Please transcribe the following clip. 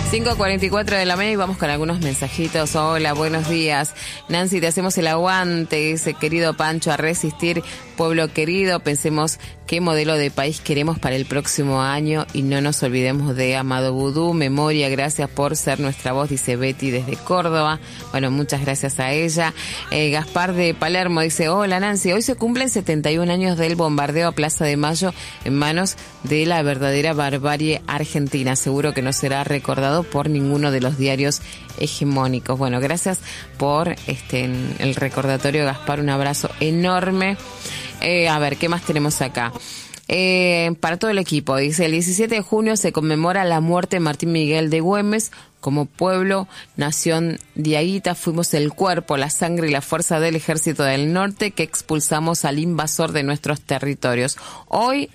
5:44 de la mañana y vamos con algunos mensajitos. Hola, buenos días. Nancy, te hacemos el aguante, ese querido Pancho, a resistir. Pueblo querido, pensemos qué modelo de país queremos para el próximo año y no nos olvidemos de Amado Vudú. Memoria, gracias por ser nuestra voz, dice Betty desde Córdoba. Bueno, muchas gracias a ella. Gaspar de Palermo dice, hola Nancy, hoy se cumplen 71 años del bombardeo a Plaza de Mayo en manos de la verdadera barbarie argentina. Seguro que no será recordado por ninguno de los diarios hegemónicos. Bueno, gracias por el recordatorio, Gaspar, un abrazo enorme. A ver, ¿qué más tenemos acá? Para todo el equipo, dice, el 17 de junio se conmemora la muerte de Martín Miguel de Güemes. Como pueblo, nación diaguita, fuimos el cuerpo, la sangre y la fuerza del Ejército del Norte que expulsamos al invasor de nuestros territorios. Hoy